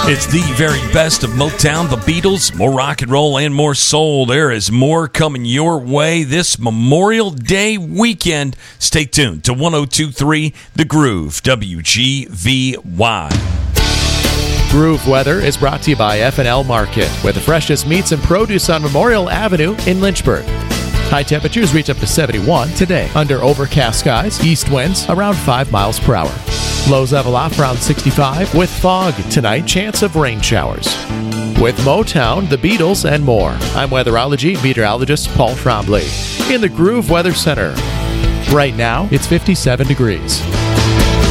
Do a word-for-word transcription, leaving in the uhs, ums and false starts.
It's the very best of Motown, the Beatles, more rock and roll and more soul. There is more coming your way this Memorial Day weekend. Stay tuned to one oh two point three The Groove, W G V Y. Groove Weather is brought to you by F and L Market, with the freshest meats and produce on Memorial Avenue in Lynchburg. High temperatures reach up to seventy-one today. Under overcast skies, east winds around five miles per hour. Lows level off around sixty-five with fog tonight, chance of rain showers. With Motown, the Beatles, and more, I'm weatherology meteorologist Paul Trombley in the Groove Weather Center. Right now, it's fifty-seven degrees.